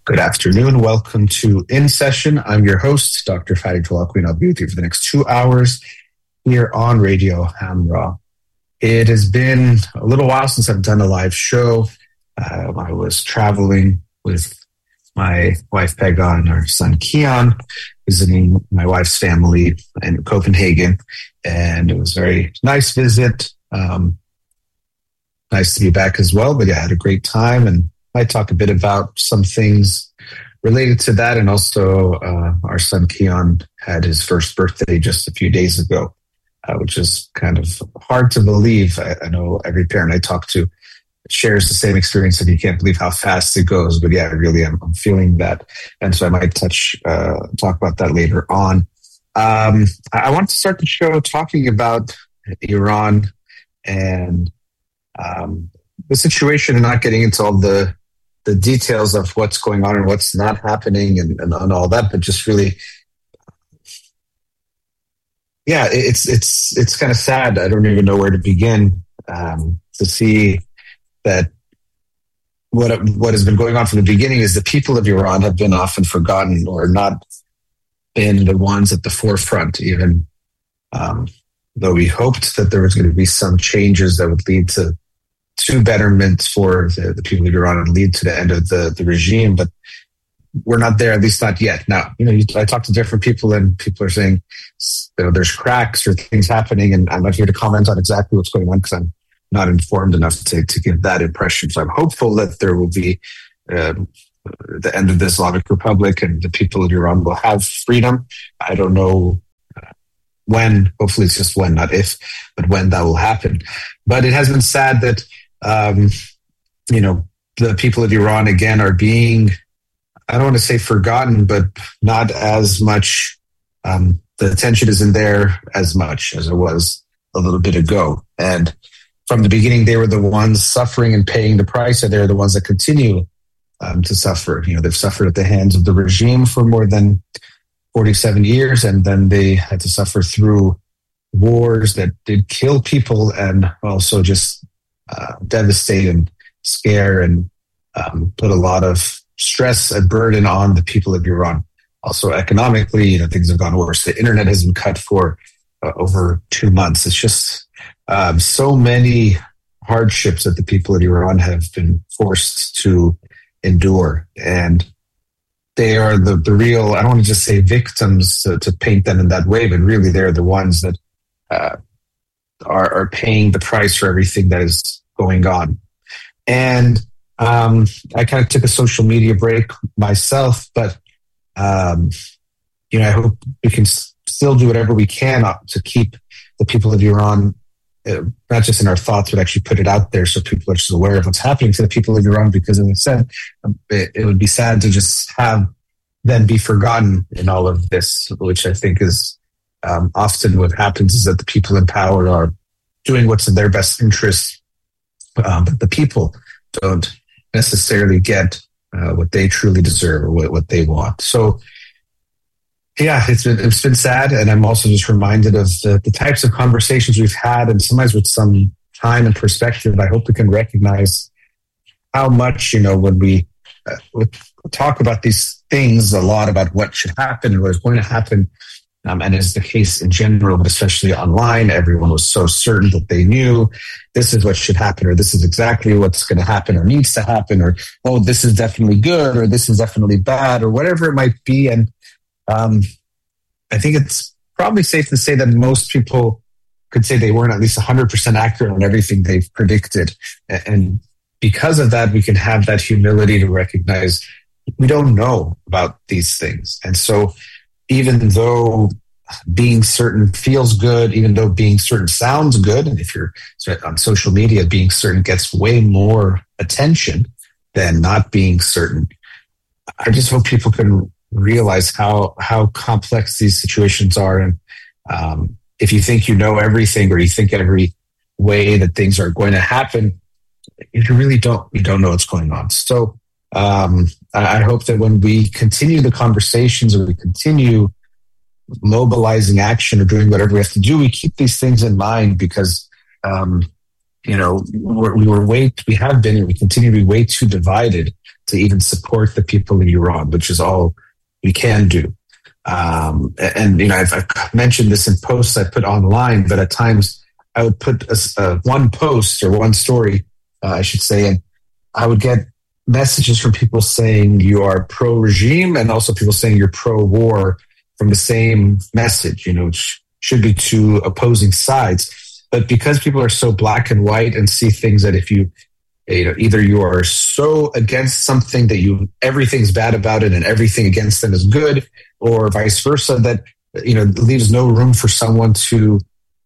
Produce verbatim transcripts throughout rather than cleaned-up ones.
Good afternoon. Welcome to In Session. I'm your host, Doctor Fadi Tolakwi. I'll be with you for the next two hours here on Radio Hamra. It has been a little while since I've done a live show. Uh, I was traveling with my wife, Pega, and our son, Kian, visiting my wife's family in Copenhagen. And it was a very nice visit. Um, nice to be back as well. But yeah, I had a great time, and I might talk a bit about some things related to that. And also, uh, our son Keon had his first birthday just a few days ago, uh, which is kind of hard to believe. I, I know every parent I talk to shares the same experience, and you can't believe how fast it goes. But yeah, I really am I'm feeling that. And so I might touch, uh, talk about that later on. Um, I, I want to start the show talking about Iran and um, the situation, and not getting into all the the details of what's going on and what's not happening and, and, and all that, but just really, yeah, it's it's it's kind of sad. I don't even know where to begin um, to see that what what has been going on from the beginning is the people of Iran have been often forgotten or not been the ones at the forefront, even um, though we hoped that there was going to be some changes that would lead to to betterment for the, the people of Iran and lead to the end of the, the regime, but we're not there, at least not yet. Now, you know, you, I talk to different people, and people are saying, you know, there's cracks or things happening, and I'm not here to comment on exactly what's going on because I'm not informed enough to, to give that impression. So I'm hopeful that there will be uh, the end of the Islamic Republic and the people of Iran will have freedom. I don't know when, hopefully it's just when, not if, but when that will happen. But it has been sad that Um, you know, the people of Iran, again, are being, I don't want to say forgotten, but not as much, um, the attention isn't there as much as it was a little bit ago. And from the beginning, they were the ones suffering and paying the price, and they're the ones that continue um, to suffer. You know, they've suffered at the hands of the regime for more than forty-seven years, and then they had to suffer through wars that did kill people and also just Uh, devastate and scare and um, put a lot of stress and burden on the people of Iran. Also, economically, you know, things have gone worse. The internet has been cut for uh, over two months. It's just um, so many hardships that the people of Iran have been forced to endure, and they are the, the real, I don't want to just say victims to, to paint them in that way, but really they're the ones that uh, are, are paying the price for everything that is going on. And um, I kind of took a social media break myself, but um, you know, I hope we can s- still do whatever we can to keep the people of Iran, uh, not just in our thoughts, but actually put it out there so people are just aware of what's happening to the people of Iran. Because, as I said, it, it would be sad to just have them be forgotten in all of this, which I think is um, often what happens is that the people in power are doing what's in their best interest, um, but the people don't necessarily get uh, what they truly deserve or what, what they want. So, yeah, it's been it's been sad, and I'm also just reminded of the, the types of conversations we've had, and sometimes with some time and perspective, I hope we can recognize how much, you know, when we uh, talk about these things a lot about what should happen and what is going to happen. Um, and as the case in general, but especially online, everyone was so certain that they knew this is what should happen, or this is exactly what's going to happen or needs to happen, or, oh, this is definitely good, or this is definitely bad, or whatever it might be. And um, I think it's probably safe to say that most people could say they weren't at least one hundred percent accurate on everything they've predicted. And because of that, we can have that humility to recognize we don't know about these things. And so even though being certain feels good, even though being certain sounds good, and if you're on social media, being certain gets way more attention than not being certain, I just hope people can realize how how complex these situations are. And um, if you think you know everything, or you think every way that things are going to happen, you really don't. You don't know what's going on. So Um, I hope that when we continue the conversations, or we continue mobilizing action or doing whatever we have to do, we keep these things in mind, because, um, you know, we're, we were way, we have been, and we continue to be way too divided to even support the people in Iran, which is all we can do. Um, and, you know, I've, I've mentioned this in posts I put online, but at times I would put a, a, one post or one story, uh, I should say, and I would get messages from people saying you are pro-regime and also people saying you're pro-war from the same message, you know, which should be two opposing sides. But because people are so black and white and see things that if you, you know, either you are so against something that you everything's bad about it and everything against them is good, or vice versa, that, you know, leaves no room for someone to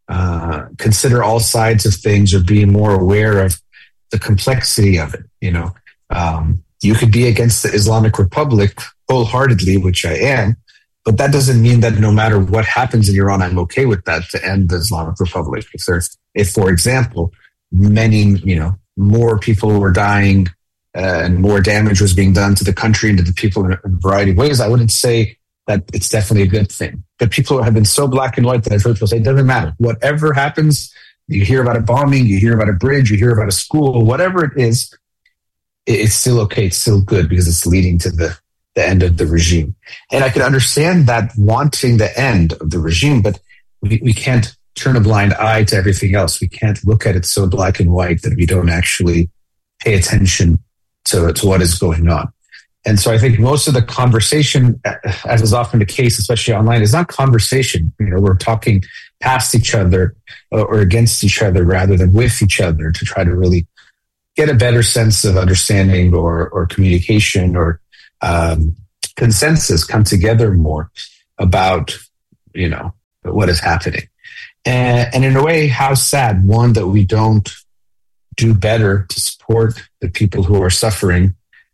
uh, consider all sides of things or be more aware of the complexity of it, you know. Um, you could be against the Islamic Republic wholeheartedly, which I am, but that doesn't mean that no matter what happens in Iran, I'm okay with that to end the Islamic Republic. If there's, if, for example, many, you know, more people were dying uh, and more damage was being done to the country and to the people in a variety of ways, I wouldn't say that it's definitely a good thing. But people have been so black and white that I've heard people say, it doesn't matter. Whatever happens, you hear about a bombing, you hear about a bridge, you hear about a school, whatever it is, it's still okay. It's still good because it's leading to the, the end of the regime. And I could understand that wanting the end of the regime, but we, we can't turn a blind eye to everything else. We can't look at it so black and white that we don't actually pay attention to, to what is going on. And so I think most of the conversation, as is often the case, especially online, is not conversation. You know, we're talking past each other or against each other rather than with each other to try to really get a better sense of understanding or, or communication or um, consensus, come together more about, you know, what is happening. And, and in a way, how sad, one, that we don't do better to support the people who are suffering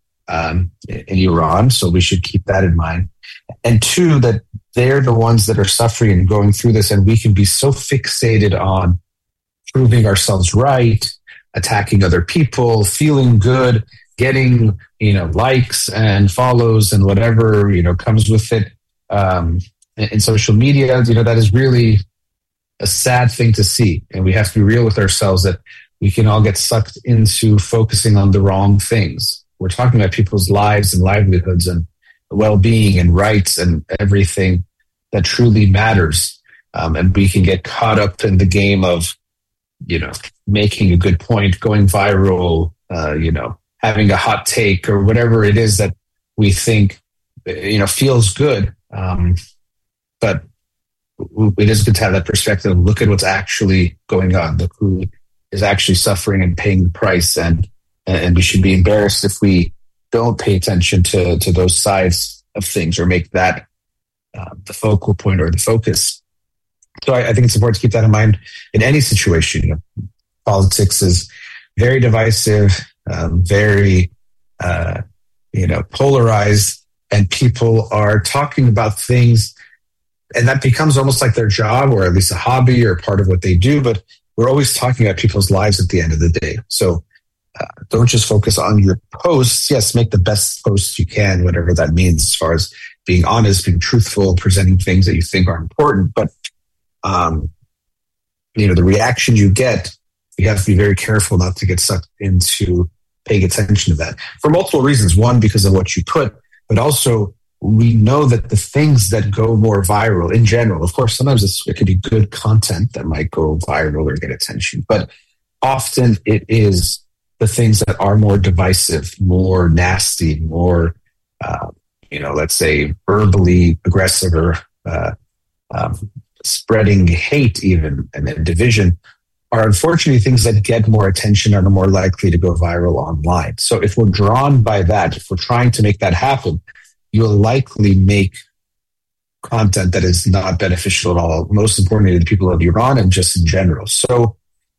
um, in Iran. So we should keep that in mind. And two, that they're the ones that are suffering and going through this, and we can be so fixated on proving ourselves right, attacking other people, feeling good, getting, you know, likes and follows and whatever, you know, comes with it um, in, in social media. You know, that is really a sad thing to see. And we have to be real with ourselves that we can all get sucked into focusing on the wrong things. We're talking about people's lives and livelihoods and well-being and rights and everything that truly matters. Um, and we can get caught up in the game of, you know, making a good point, going viral, uh, you know, having a hot take or whatever it is that we think, you know, feels good. Um, but it is good to have that perspective. Look at what's actually going on. Look who is actually suffering and paying the price. And, and we should be embarrassed if we don't pay attention to, to those sides of things or make that uh, the focal point or the focus. So I, I think it's important to keep that in mind in any situation. You know, politics is very divisive, um, very, uh, you know, polarized, and people are talking about things, and that becomes almost like their job, or at least a hobby or part of what they do. But we're always talking about people's lives at the end of the day. So uh, don't just focus on your posts. Yes, make the best posts you can, whatever that means, as far as being honest, being truthful, presenting things that you think are important. But Um, you know, the reaction you get, you have to be very careful not to get sucked into paying attention to that for multiple reasons. One, because of what you put, but also we know that the things that go more viral in general, of course, sometimes it's, it could be good content that might go viral or get attention, but often it is the things that are more divisive, more nasty, more, uh, you know, let's say verbally aggressive or, uh, um, spreading hate even and then division are unfortunately things that get more attention and are more likely to go viral online. So if we're drawn by that, if we're trying to make that happen, you'll likely make content that is not beneficial at all, most importantly to the people of Iran and just in general. So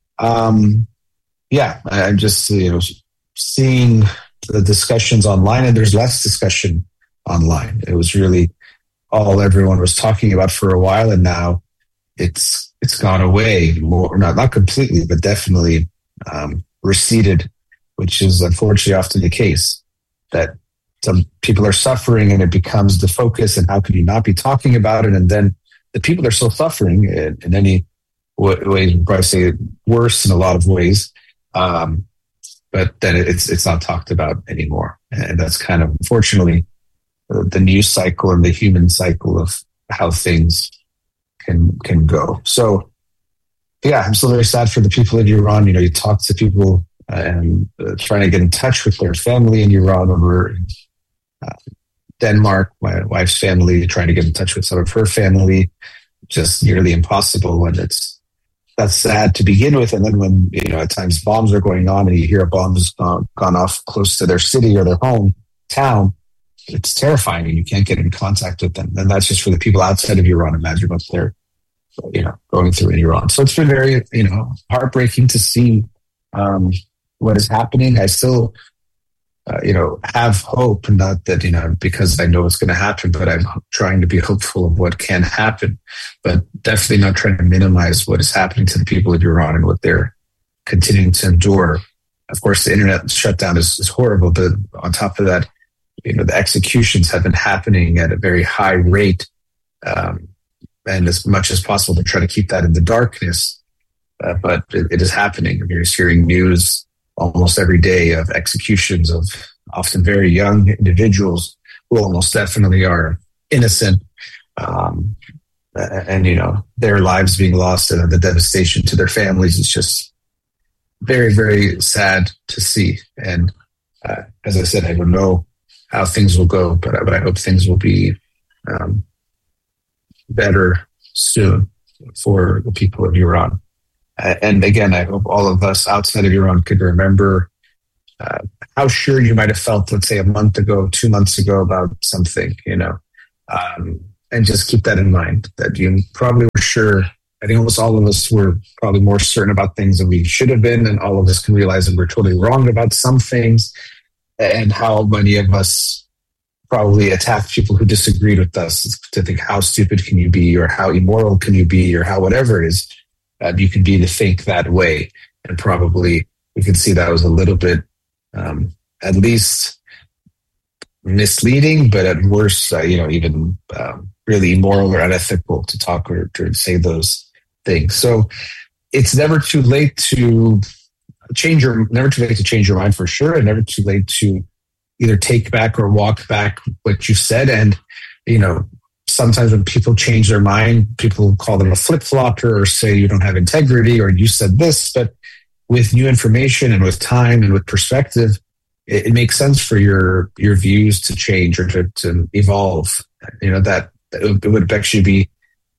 um, yeah, I'm just, you know, seeing the discussions online, and there's less discussion online. It was really all everyone was talking about for a while, and now it's it's gone away more, not not completely, but definitely um, receded, which is unfortunately often the case, that some people are suffering and it becomes the focus, and how could you not be talking about it? And then the people that are still suffering in, in any way, way, probably say worse in a lot of ways, um, but then it's it's not talked about anymore. And that's kind of, unfortunately, the news cycle and the human cycle of how things can can go. So, yeah, I'm still very sad for the people in Iran. You know, you talk to people uh, and uh, trying to get in touch with their family in Iran over uh, Denmark, my wife's family, trying to get in touch with some of her family, just nearly impossible. And it's that's sad to begin with. And then when, you know, at times bombs are going on and you hear a bomb has gone, gone off close to their city or their home town, it's terrifying and you can't get in contact with them. And that's just for the people outside of Iran. Imagine what they're, you know, going through in Iran. So it's been very, you know, heartbreaking to see um, what is happening. I still, uh, you know, have hope, not that, you know, because I know it's going to happen, but I'm trying to be hopeful of what can happen, but definitely not trying to minimize what is happening to the people of Iran and what they're continuing to endure. Of course, the internet shutdown is, is horrible, but on top of that, you know, the executions have been happening at a very high rate, um, and as much as possible to try to keep that in the darkness. Uh, but it, it is happening. You're hearing news almost every day of executions of often very young individuals who almost definitely are innocent, um, and, you know, their lives being lost and the devastation to their families is just very, very sad to see. And uh, as I said, I don't know how things will go, but, but I hope things will be um, better soon for the people of Iran. Uh, and again, I hope all of us outside of Iran could remember uh, how sure you might have felt, let's say, a month ago, two months ago about something, you know, um, and just keep that in mind, that you probably were sure. I think almost all of us were probably more certain about things than we should have been, and all of us can realize that we're totally wrong about some things, and how many of us probably attacked people who disagreed with us to think, how stupid can you be, or how immoral can you be, or how whatever it is uh, you can be to think that way. And probably we can see that was a little bit, um, at least misleading, but at worst, uh, you know, even um, really immoral or unethical to talk or to say those things. So it's never too late to change your, never too late to change your mind for sure, and never too late to either take back or walk back what you said. And, you know, sometimes when people change their mind, people call them a flip-flopper or say you don't have integrity or you said this, but with new information and with time and with perspective, it, it makes sense for your, your views to change or to, to evolve. You know, that, that it would actually be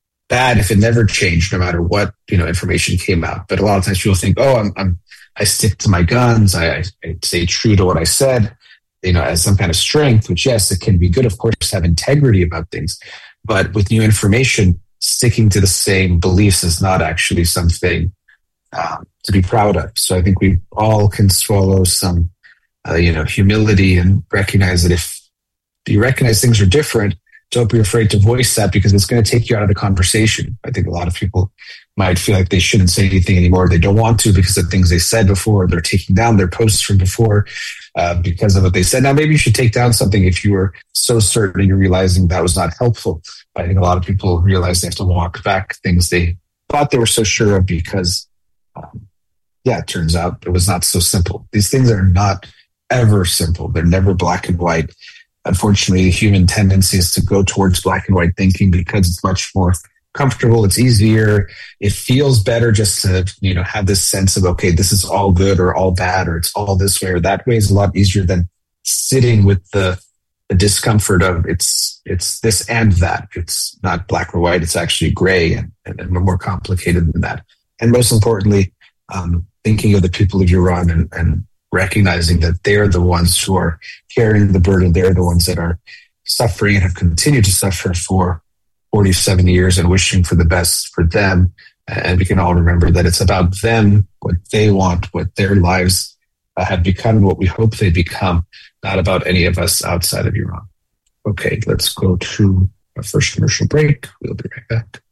bad if it never changed, no matter what, you know, information came out. But a lot of times people think, oh, I'm, I'm I stick to my guns. I, I stay true to what I said, you know, as some kind of strength, which, yes, it can be good, of course, to have integrity about things. But with new information, sticking to the same beliefs is not actually something um, to be proud of. So I think we all can swallow some, uh, you know, humility and recognize that if you recognize things are different, don't be afraid to voice that, because it's going to take you out of the conversation. I think a lot of people might feel like they shouldn't say anything anymore. They don't want to because of things they said before. They're taking down their posts from before uh, because of what they said. Now, maybe you should take down something if you were so certain and you're realizing that was not helpful. But I think a lot of people realize they have to walk back things they thought they were so sure of because, um, yeah, it turns out it was not so simple. These things are not ever simple. They're never black and white. Unfortunately, the human tendency is to go towards black and white thinking because it's much more comfortable. It's easier. It feels better just to, you know, have this sense of, okay, this is all good or all bad, or it's all this way or that way. Is a lot easier than sitting with the, the discomfort of it's, it's this and that. It's not black or white. It's actually gray and, and, and more complicated than that. And most importantly, um, thinking of the people of Iran and, and recognizing that they're the ones who are carrying the burden. They're the ones that are suffering and have continued to suffer for forty-seven years, and wishing for the best for them. And we can all remember that it's about them, what they want, what their lives uh, have become, what we hope they become, not about any of us outside of Iran. Okay, let's go to our first commercial break. We'll be right back.